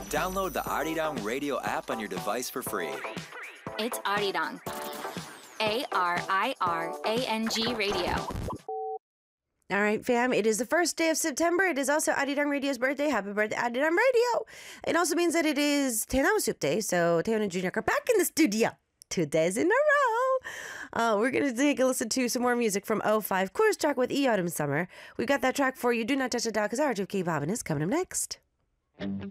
Download the Arirang Radio app on your device for free. It's Arirang. ARIRANG Radio. All right, fam. It is the first day of September. It is also Arirang Radio's birthday. Happy birthday, Arirang Radio. It also means that it is Taenamu Soup Day. So Taeyeon and Junyoung are back in the studio 2 days in a row. We're going to take a listen to some more music from O5, Chorus track with E Autumn Summer. We've got that track for you. Do not touch the dial because our K-Bobbin is coming up next.